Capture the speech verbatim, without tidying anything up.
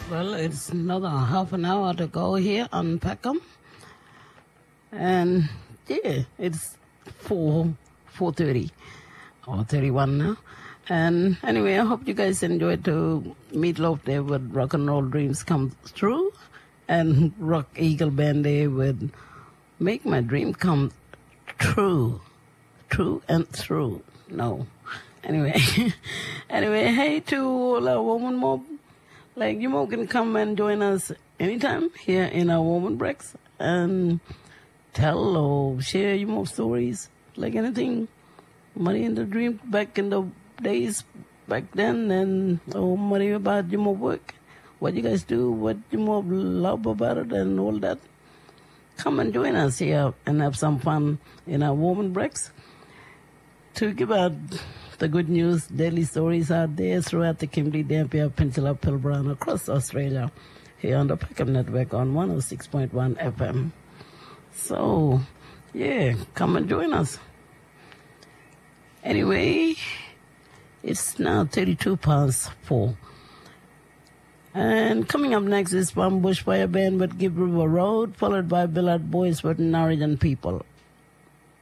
Well, it's another half an hour to go here on Peckham. And yeah, it's four four thirty or thirty one now. And anyway, I hope you guys enjoyed to Meatloaf there with Rock and Roll Dreams Come True, and Rock Eagle Band there with Make My Dream Come True. True and through. No. Anyway. Anyway, hey to all our woman mob. Like, you all can come and join us anytime here in our woman breaks and tell or share your more stories, like anything. Money in the dream back in the days back then, and oh, money about your more work, what you guys do, what you more love about it, and all that. Come and join us here and have some fun in our woman breaks to give out the good news, daily stories out there throughout the Kimberley, Dampier, Peninsula, Pilbara, and across Australia here on the Peckham Network on one oh six point one F M. So, yeah, come and join us. Anyway, it's now thirty-two past four. And coming up next is Palm Bush Fire Band with Give River Road, followed by Billard Boys with Norwegian People.